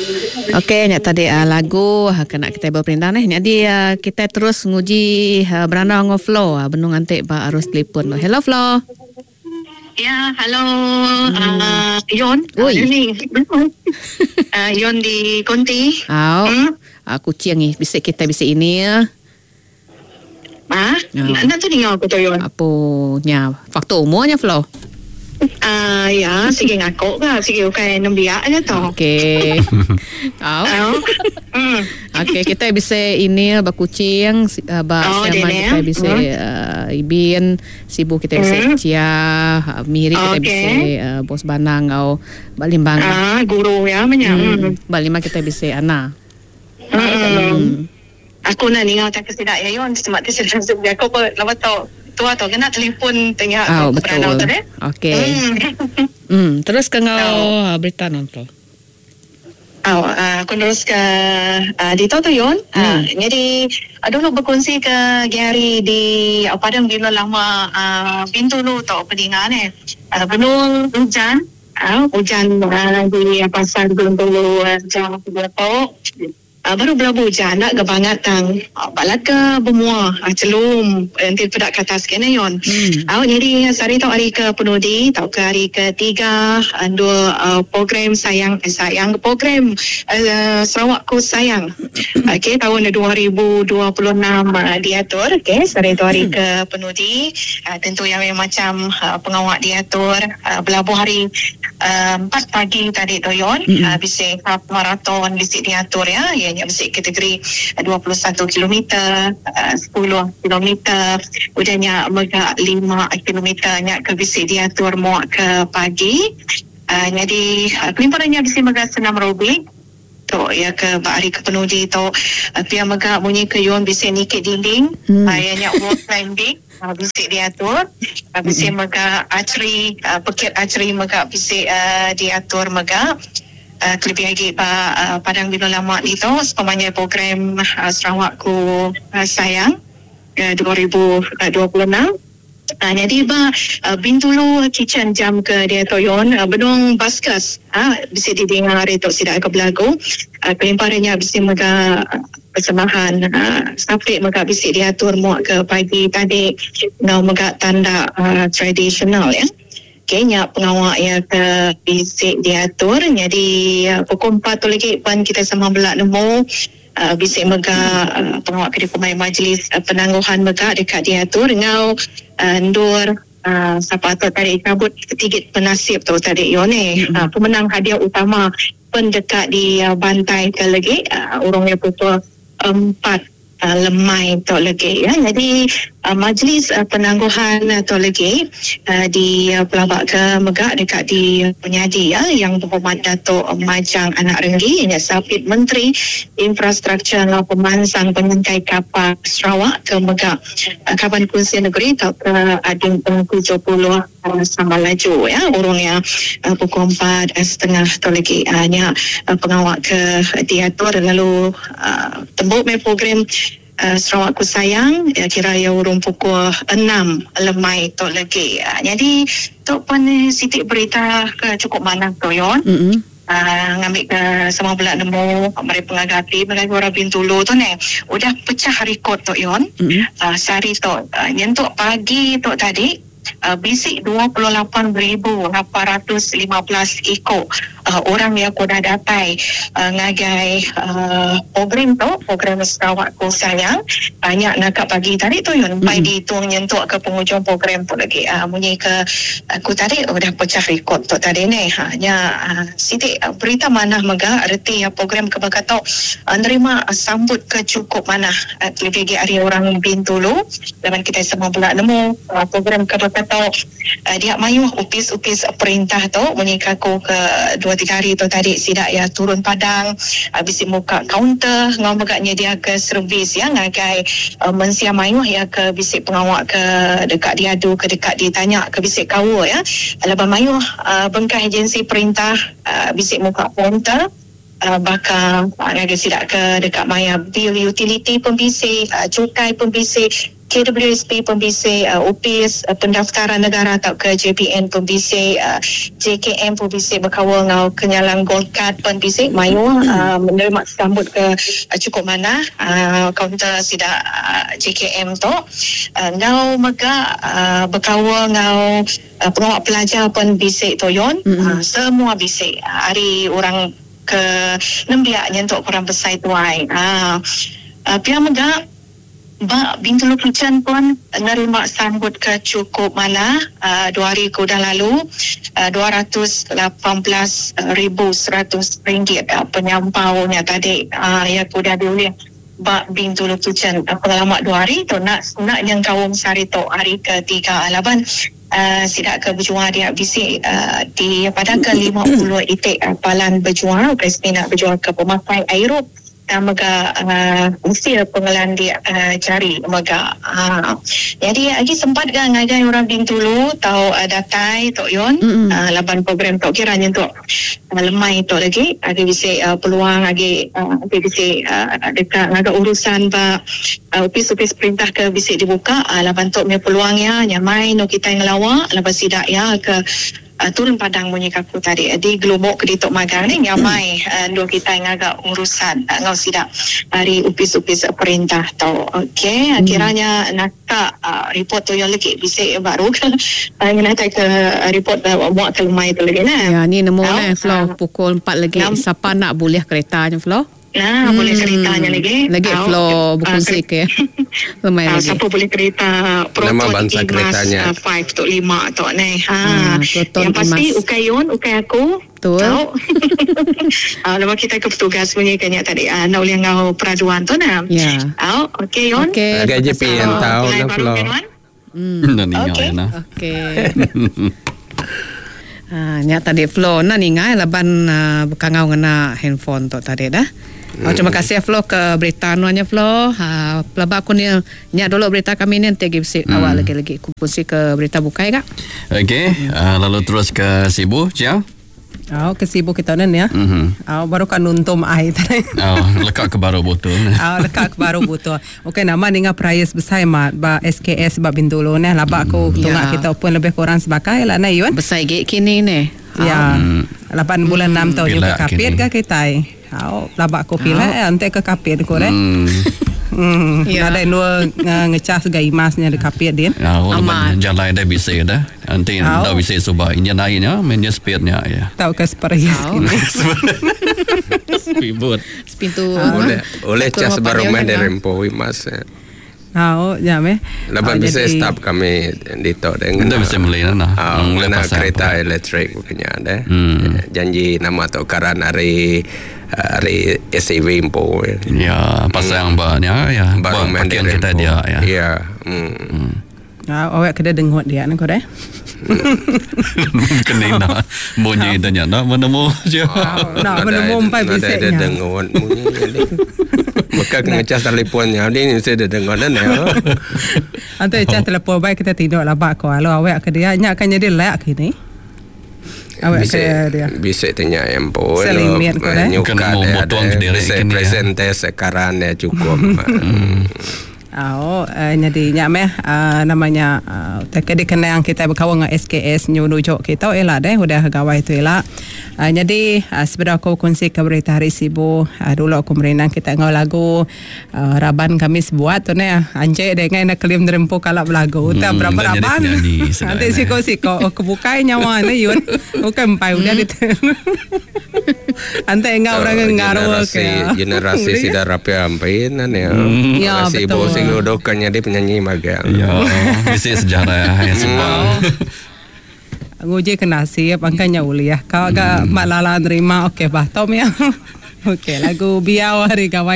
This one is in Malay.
Okey, nya tadi lagu kena kita berperintah ni. Jadi kita terus nguji beranda ngoflo benung antik ba arus telefon. Hello Flo. Ya, halo Yon. Oi. Ni. Yon di Konti. Kucing ni bisik kita bisik ini ya. Nanti dengar aku tu Yon. Apa nya faktor umurnya Flo? Ya, sige ngako ka. Sige okay nambiak na to. Okey. Okey, kita bisa ini ba kucing ba sama kita bisa ibin sibu kita bisa cia miri kita bisa bos banang au balimbang. Guru ya menya. Balima kita bisa ana. Aku na ningaw ta kasi da yon semak ti sila subya ko pa lawat to. Tua to kena telefon tanya betul. Okey. Terus ke ngau berita nonton. Aku terus ke dito to yon. Jadi aduh berkongsi ke Gary di Padang Bila Lama Bintulu to pedingan benung hujan di pasar Bintulu jam 2 baru belabu hujan nak kebangat tang balat ke bemua celum nanti pedak ke atas kena yon. Jadi hari tu hari ke penudi tau ke hari ketiga dua program sayang program Sarawakku sayang. Okey tahun 2026 diatur. Okey hari tu hari ke penudi tentu yang macam pengawak diatur belabu hari 4 pagi tadi tu yon bisik maraton bisik diatur ya ianya bisik kategori 21 km 10 km udahnya megak 5 km nya ke bisik diatur muak ke pagi jadi kelimparannya bisik megak senam robik tu ya ke hari ke penudi tu pihak megak bunyi ke yon bisik nikit dinding ianya wall climbing bisik diatur bisik megak archery pekit archery megak bisik diatur megak lebih lagi Padang Bila Lama ni tu sepanjang program Sarawakku sayang 2026. Jadi Bintulu kitchen jam ke dia toyon benung baskas bisa didengar itu sidak ke belagu kelimparannya bisa mega persembahan sampai mega bisa diatur muak ke pagi tadi ngau mega tanda tradisional ya. Kenya pengawak ya ke bisik diatur jadi pukul 4 tu lagi pan kita sama belak nemu bisik mega pengawak kedai pemain majlis penangguhan mega dekat diatur ngau ndur siapa tu tadi kabut ketigit penasib tu tadi yone pemenang hadiah utama pendekat di bantai ke lagi urangnya pukul 4 lemai tu lagi ya. Jadi majlis penangguhan tu lagi di Pelabak ke Megak dekat di Penyadi ya yang berhormat Datuk Majang Anak Renggi yang Sapit Menteri Infrastruktur dan Pemansang Penyangkai Kapal Sarawak ke Megak Kaban Kunci Negeri atau ke Adun Pengku 70 sama laju ya urungnya pukul 4:30 tu lagi nya pengawak ke diatur lalu tembuk program Sarawakku sayang kira ya urung pukul 6 lemai tu lagi jadi tu pun sitik berita ke cukup mana tu yon ngambil ke semua belak nemu mereka pengagati mereka orang Bintulu tu ni udah pecah rekod tu yon sehari tu nyentuk pagi tu tadi bisik 28,815 ekor orang yang aku dah datai ngagai program Sarawakku sayang banyak nak pagi tadi tu yun pai dihitung nyentuk ke penghujung program tu lagi bunyi ke aku tadi udah pecah rekod tu tadi ni hanya sidik berita mana mega erti program kebakato nerima sambut ke cukup mana lebih hari orang Bintulu dan kita semua pula nemu program kebakato dia mayuh upis perintah tu menyikaku ke 2-3 hari tu tadi sidak ya turun padang habis muka kaunter ngau megaknya dia ke servis ya ngagai mensia mayuh ya ke bisik pengawak ke dekat diadu ke dekat ditanya ke bisik kawa ya laba mayuh bengkah agensi perintah bisik muka kaunter bakal ngagai sidak ke dekat maya bil utility pembisik cukai pembisik KWSP pembisik, UPIS pendaftaran negara atau ke JPN pembisik, JKM pembisik berkawal ngau kenyalang gold card pembisik mayu menerima sambut ke cukup mana kaunter sida JKM tu ngau mega berkawal ngau pengawal pelajar pembisik toyon semua bisik hari orang ke nembiak nyentuk kurang besar tuai pihak mega Bintulu Kelucan pun nerima sambut ke cukup mana 2 hari kudah lalu RM218,100 penyampaunya tadi ya kudah dulu Bintulu Kelucan pengalaman 2 hari tu nak yang kawum sari tu hari ketiga alaban sidak ke berjuang dia bisik di pada ke 50 itik palan berjuang presiden nak berjuang ke pemakai Airup mega mesti pengelan dia cari mega jadi lagi sempat kan ngagai orang Bintulu tahu datai tok yon laban program tok kiranya tok lemai tok lagi ada bisa peluang lagi bisa dekat ngagai urusan ba opis-opis perintah ke bisa dibuka laban tok punya peluangnya nyamai no kita yang lawa laban sidak ya ke turun padang bunyi kaku tadi di gelomok ke ditok magang ni nyamai dua kita yang agak urusan ngau sidak hari upis-upis perintah tau okey kiranya nak report tu yang lagi bisa baru nak ke report muat kelmai tu lagi nah ya ni nemu Flo pukul 4 lagi siapa nak boleh keretanya Flo boleh keretanya lagi Flo berkongsi ke lemai lagi siapa boleh kereta Proton Imas 5 tu 5 tu ni yang pasti ukai aku betul lepas kita ke petugas punya kanya tadi nak boleh ngau peraduan tu nak okey Yon gaji pian tahu nak Flo okey nya tadi Flo na ningai laban bekangau ngena handphone tu tadi dah. Terima kasih Flo ke berita nuanya Flo. Pelaba aku ni nya dulu berita kami ni nanti gisi awak lagi kupusi ke berita bukai kak. Okey, lalu terus ke Sibu, Cia. Ke Sibu kita ni ya. Baru kan nuntum air tadi. Lekat ke baru botol. Lekat ke baru botol. Okey, nama dengan prize besar mat ba SKS ba Bintulu ni laba aku tungak kita pun lebih kurang sebagai lah na Yun. Besar gig kini ni. Ya. 8 bulan 6 tahun juga kapit ka kita. Laba ko pila ante ke kapit ko re. Ada dua ngecas gay masnya de kapit din. Aman jalan dah bisa dah. Nanti dah bisa subah injin airnya, menja speednya ya. Tahu ke seperti ini. Pintu oleh cas baru main dari rempo mas. Jam Lepas bisa stop kami di tok dengan. Kita bisa melihat mana kereta elektrik punya ada. Janji nama tok karan hari SAV impo. Ya, pasal yang banyak ya. Baru main pakaian kita dia ya. Ya. Awak kena dengar dia nak kau Mungkin nak bunyi tanya nak menemu je. Nak menemu empat bisiknya. Ada dengar bunyi. Maka ngecas telefonnya ni saya dah dengar dah ni. Antara cas telefon baik kita tidur lah bak ko. Kalau awak ke dia nyak kan jadi layak kini. Awak ke dia. Bisa tanya empo. Selimit ko dah. Nyuka dia. Bisa presentasi sekarang dia cukup. Jadi nyameh namanya terkait kena yang kita berkawan dengan SKS nyurujuk kita elah deh udah gawai tu elah. Jadi sebenarnya aku kongsi ke berita hari Sibu dulu aku merenang kita ngau lagu Raban Kamis buat tu ne anjay dengan nak kelim derempo kalap lagu tak berapa Raban nanti siko aku bukai nyawa ni Yun bukan empai udah di ante ngau orang ngaruh generasi sudah rapi ampai nane ya betul Dokannya dia penyanyi magang. Ya, bisa sejarah yang semua. Nguji ke nasib, angkanya uliah. Kau agak malala nerima, okey bah, Tom ya. Okey, lagu biar hari kawan.